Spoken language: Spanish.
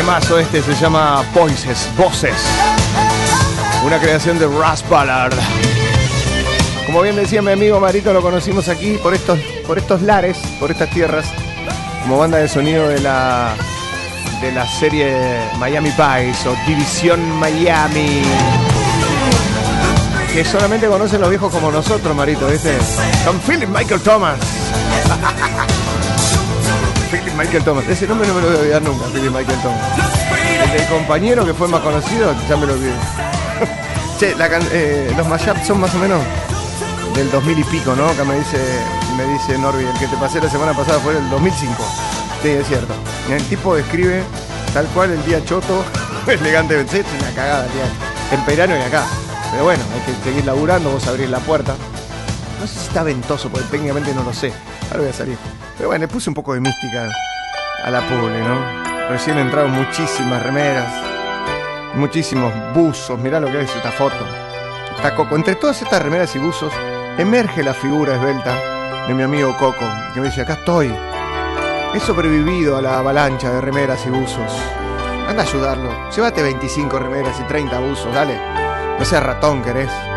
Temazo este, se llama Voices, Voces. Una creación de Russ Ballard. Como bien decía mi amigo Marito, lo conocimos aquí por estos lares, por estas tierras, como banda de sonido de la serie Miami Vice o División Miami, que solamente conocen los viejos como nosotros, Marito, ¿viste? Con Philip Michael Thomas. Philip Michael Thomas, ese nombre no me lo voy a olvidar nunca, Philip Michael Thomas. El compañero que fue más conocido, ya me lo olvidé. Che, los mashups son más o menos del 2000 y pico, ¿no? Acá me dice Norby, el que te pasé la semana pasada fue del 2005. Sí, es cierto. El tipo describe tal cual el día choto, elegantemente. Es una cagada el día en verano y acá. Pero bueno, hay que seguir laburando, vos abrís la puerta. No sé si está ventoso, porque técnicamente no lo sé. Ahora voy a salir. Pero bueno, le puse un poco de mística a la publi, ¿no? Recién entraron muchísimas remeras, muchísimos buzos. Mirá lo que es esta foto. Está Coco. Entre todas estas remeras y buzos emerge la figura esbelta de mi amigo Coco, que me dice, acá estoy. He sobrevivido a la avalancha de remeras y buzos. Anda a ayudarlo. Llévate 25 remeras y 30 buzos, dale. No seas ratón, querés.